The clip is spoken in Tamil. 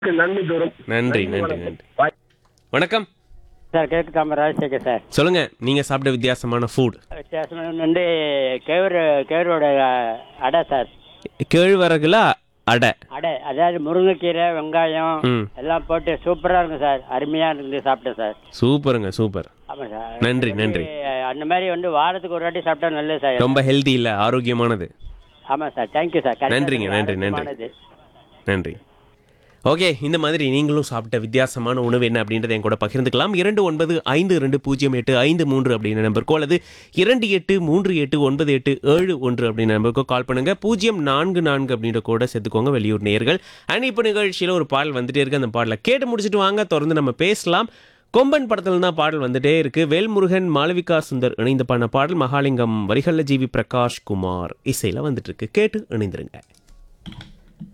நன்மை தோறும். நன்றி நன்றி வணக்கம். நன்றி. பாய். வணக்கம். சார் கிழக்கு தாமரை ராஜசேகர் சார். சொல்லுங்க, நீங்க சாப்பிட்ட வித்தியாசமான ஃபுட். வித்தியாசம் வந்து கேவரோட அடை சார். கேழ்வரகுல அடை. அடை அதாவது முருங்கைக்கீரை வெங்காயம் ம். எல்லாம் போட்டு சூப்பரா இருக்கும் சார். அருமையா இருந்து சாப்பிட்டேன் சார். சூப்பருங்க, சூப்பர். ஆமா சார். நன்றி, வந்து, நன்றி. அந்த மாதிரி வந்து வாரத்துக்கு ஒரு வாட்டி சாப்பிட்டா நல்லது சார். ரொம்ப ஹெல்தி இல்ல, ஆரோக்கியமானது. ஆமா சார். Thank you sir. கரெக்டா நன்றிங்க, சொன்னீங்க. நன்றி, நன்றி. ஆரோக்கியமானது. நன்றி. ஓகே, இந்த மாதிரி நீங்களும் சாப்பிட்ட வித்தியாசமான உணவு என்ன அப்படின்றத என் கூட பகிர்ந்துக்கலாம். 29520853 அப்படின்ற நம்பருக்கோ அல்லது 28389871 அப்படின்ற நம்பருக்கோ கால் பண்ணுங்க. 044 அப்படின்ற கூட சேர்த்துக்கோங்க வெளியூர் நேயர்கள். அண்ட் இப்போ நிகழ்ச்சியில் ஒரு பாடல் வந்துட்டே இருக்கு. அந்த பாடலை கேட்டு முடிச்சுட்டு வாங்க, தொடர்ந்து நம்ம பேசலாம். கொம்பன் படத்துல தான் பாடல் வந்துட்டே இருக்கு. வேல்முருகன், மாளவிகா சுந்தர் இணைந்து பண்ண பாடல். மகாலிங்கம் வரிகள்ல ஜிவி பிரகாஷ் குமார் இசையில வந்துட்டு இருக்கு. கேட்டு இணைந்திருங்க.